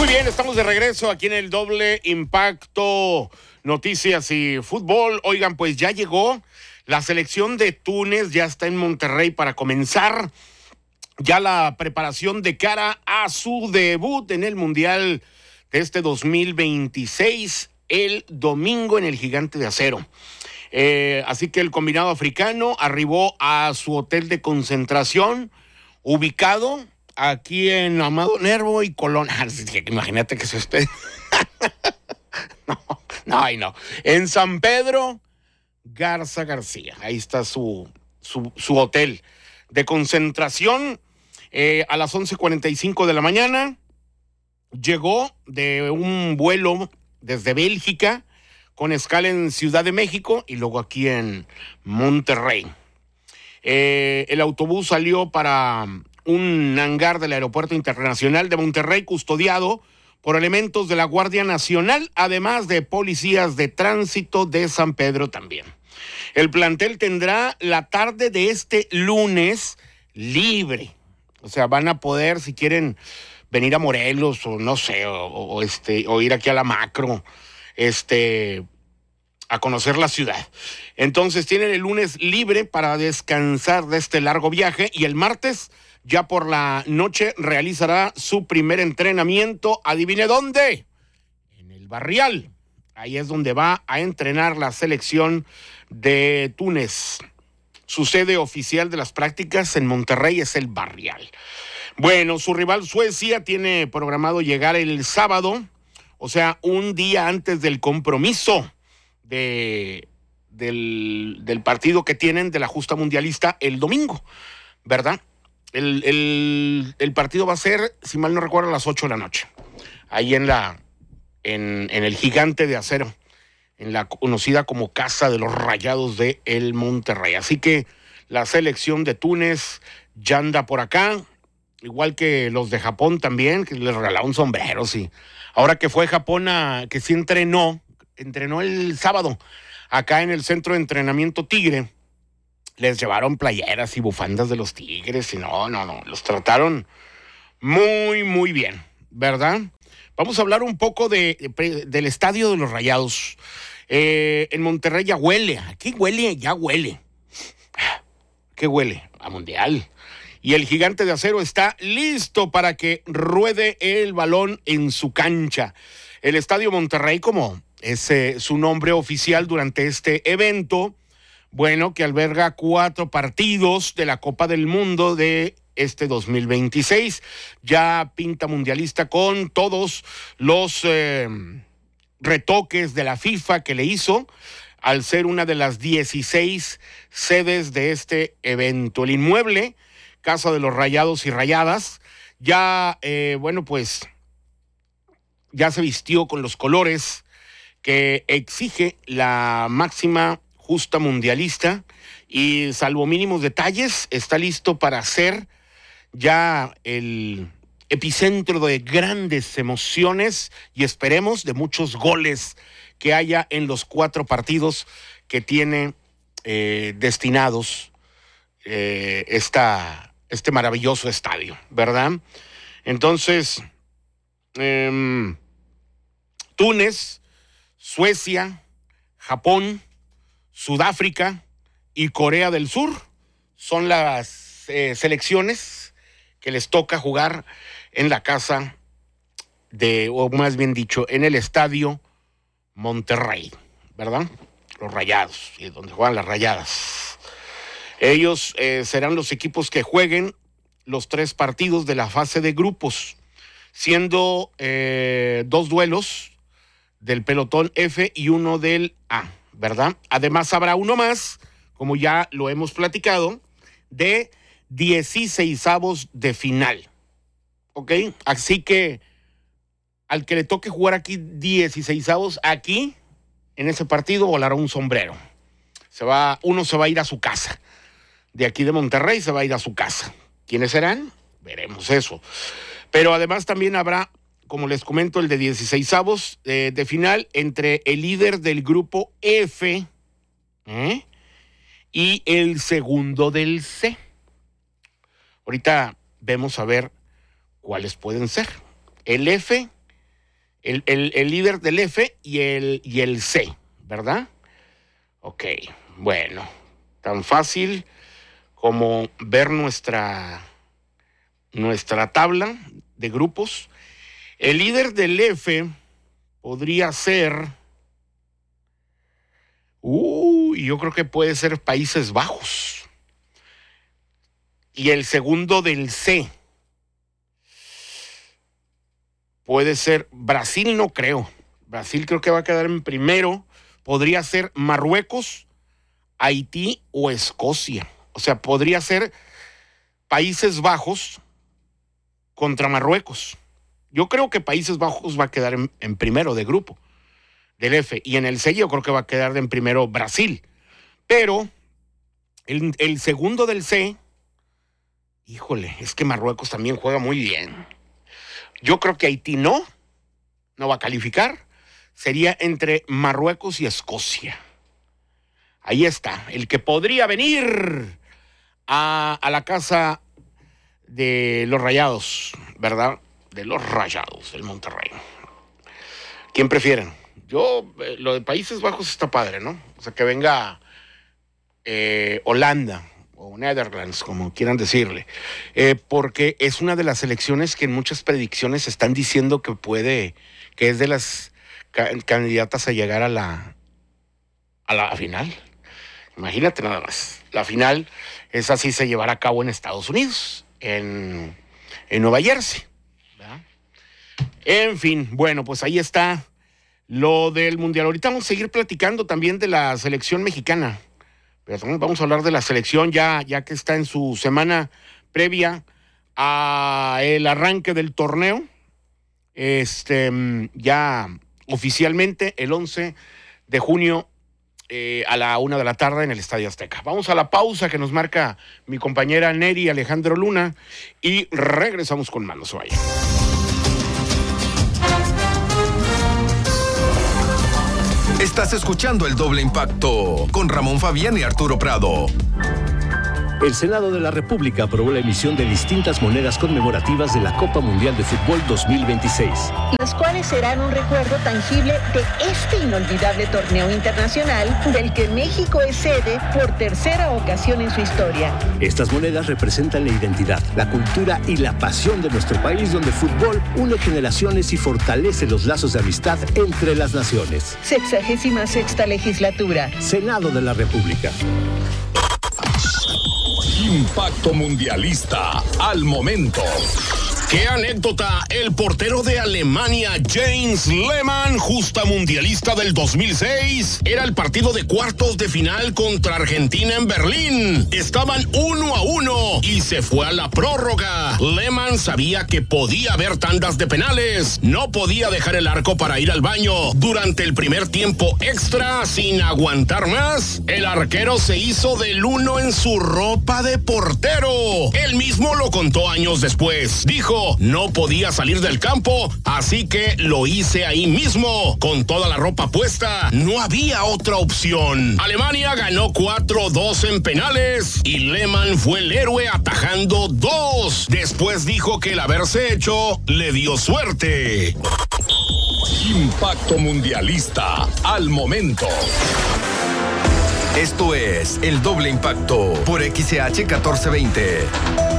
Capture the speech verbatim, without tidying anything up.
Muy bien, estamos de regreso aquí en el Doble Impacto, noticias y fútbol. Oigan, pues ya llegó la selección de Túnez, ya está en Monterrey para comenzar ya la preparación de cara a su debut en el Mundial de este dos mil veintiséis, el domingo en el Gigante de Acero. Eh, así que el combinado africano arribó a su hotel de concentración, ubicado aquí en Amado Nervo y Colón. Imagínate que se esté. no, no, ay, no. En San Pedro Garza García. Ahí está su, su, su hotel de concentración. Eh, a las once cuarenta y cinco de la mañana llegó de un vuelo desde Bélgica con escala en Ciudad de México y luego aquí en Monterrey. Eh, el autobús salió para un hangar del Aeropuerto Internacional de Monterrey, custodiado por elementos de la Guardia Nacional, además de policías de tránsito de San Pedro también. El plantel tendrá la tarde de este lunes libre. O sea, van a poder, si quieren, venir a Morelos o no sé, o, o este, o ir aquí a la Macro, este, a conocer la ciudad. Entonces tienen el lunes libre para descansar de este largo viaje y el martes, ya por la noche, realizará su primer entrenamiento. ¿Adivine dónde? En el Barrial. Ahí es donde va a entrenar la selección de Túnez. Su sede oficial de las prácticas en Monterrey es el Barrial. Bueno, su rival Suecia tiene programado llegar el sábado, o sea, un día antes del compromiso de, del, del partido que tienen de la justa mundialista el domingo, ¿verdad? El, el, el partido va a ser, si mal no recuerdo, a las ocho de la noche, ahí en, la, en, en el Gigante de Acero, en la conocida como Casa de los Rayados de el Monterrey. Así que la selección de Túnez ya anda por acá, igual que los de Japón también, que les regalaron sombreros. Y ahora que fue Japón, a, que sí entrenó, entrenó el sábado, acá en el centro de entrenamiento Tigre, les llevaron playeras y bufandas de los Tigres, y no, no, no, los trataron muy, muy bien, ¿verdad? Vamos a hablar un poco de, de, del estadio de los Rayados. Eh, en Monterrey ya huele, aquí huele, ya huele. ¿Qué huele? A Mundial. Y el Gigante de Acero está listo para que ruede el balón en su cancha. El Estadio Monterrey, como es eh, su nombre oficial durante este evento, bueno, que alberga cuatro partidos de la Copa del Mundo de este dos mil veintiséis. Ya pinta mundialista con todos los eh, retoques de la FIFA que le hizo al ser una de las dieciséis sedes de este evento. El inmueble, Casa de los Rayados y Rayadas, ya, eh, bueno, pues, ya se vistió con los colores que exige la máxima justa mundialista y, salvo mínimos detalles, está listo para ser ya el epicentro de grandes emociones y esperemos de muchos goles que haya en los cuatro partidos que tiene eh, destinados eh, esta, este maravilloso estadio, ¿verdad? Entonces, eh, Túnez, Suecia, Japón, Sudáfrica y Corea del Sur son las eh, selecciones que les toca jugar en la casa de, o más bien dicho, en el estadio Monterrey, ¿verdad? Los Rayados, donde juegan las Rayadas. Ellos eh, serán los equipos que jueguen los tres partidos de la fase de grupos, siendo eh, dos duelos del pelotón F y uno del A, ¿verdad? Además habrá uno más, como ya lo hemos platicado, de dieciseisavos de final, ¿ok? Así que al que le toque jugar aquí dieciseisavos, aquí, en ese partido, volará un sombrero. Se va, uno se va a ir a su casa. De aquí de Monterrey se va a ir a su casa. ¿Quiénes serán? Veremos eso. Pero además también habrá, como les comento, el de dieciseisavos eh, de final entre el líder del grupo F ¿eh? y el segundo del C. Ahorita vemos a ver cuáles pueden ser. El F El, el, el líder del F y el, y el C, ¿verdad? Ok, bueno, tan fácil como ver nuestra, nuestra tabla de grupos. El líder del F podría ser, uh, yo creo que puede ser Países Bajos. Y el segundo del C puede ser Brasil, no creo. Brasil creo que va a quedar en primero. Podría ser Marruecos, Haití o Escocia. O sea, podría ser Países Bajos contra Marruecos. Yo creo que Países Bajos va a quedar en, en primero de grupo del F. Y en el C yo creo que va a quedar en primero Brasil. Pero el, el segundo del C, híjole, es que Marruecos también juega muy bien. Yo creo que Haití no, no va a calificar. Sería entre Marruecos y Escocia. Ahí está, el que podría venir a, a la casa de los Rayados, ¿verdad? De los Rayados del Monterrey. ¿Quién prefieren? Yo, eh, lo de Países Bajos está padre, ¿no? O sea, que venga eh, Holanda o Netherlands, como quieran decirle, eh, porque es una de las selecciones que en muchas predicciones están diciendo que puede, que es de las ca- candidatas a llegar a la, a la final. Imagínate nada más. La final es así, se llevará a cabo en Estados Unidos, en, en Nueva Jersey, ¿verdad? En fin, bueno, pues ahí está lo del Mundial. Ahorita vamos a seguir platicando también de la selección mexicana. Pero también vamos a hablar de la selección ya, ya que está en su semana previa a el arranque del torneo. Este, ya oficialmente el once de junio eh, a la una de la tarde en el Estadio Azteca. Vamos a la pausa que nos marca mi compañera Neri Alejandro Luna y regresamos con más. No se vayan. Estás escuchando El Doble Impacto con Ramón Fabián y Arturo Prado. El Senado de la República aprobó la emisión de distintas monedas conmemorativas de la Copa Mundial de Fútbol dos mil veintiséis. Las cuales serán un recuerdo tangible de este inolvidable torneo internacional del que México es sede por tercera ocasión en su historia. Estas monedas representan la identidad, la cultura y la pasión de nuestro país, donde el fútbol une generaciones y fortalece los lazos de amistad entre las naciones. Sexagésima sexta legislatura. Senado de la República. Impacto mundialista al momento. ¡Qué anécdota! El portero de Alemania, Jens Lehmann, justa mundialista del dos mil seis, era el partido de cuartos de final contra Argentina en Berlín. Estaban uno a uno y se fue a la prórroga. Lehmann sabía que podía haber tandas de penales. No podía dejar el arco para ir al baño. Durante el primer tiempo extra, sin aguantar más, el arquero se hizo del uno en su ropa de portero. Él mismo lo contó años después. Dijo: no podía salir del campo, así que lo hice ahí mismo, con toda la ropa puesta. No había otra opción. Alemania ganó cuatro dos en penales y Lehmann fue el héroe atajando dos. Después dijo que el haberse hecho le dio suerte. Impacto mundialista al momento. Esto es El Doble Impacto por X C H catorce veinte.